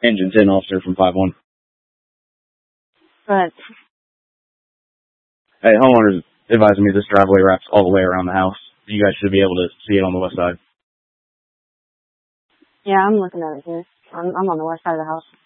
Engine 10 officer from 5-1. Go ahead. Hey, homeowners advising me this driveway wraps all the way around the house. You guys should be able to see it on the west side. Yeah, I'm looking at it here. I'm on the west side of the house.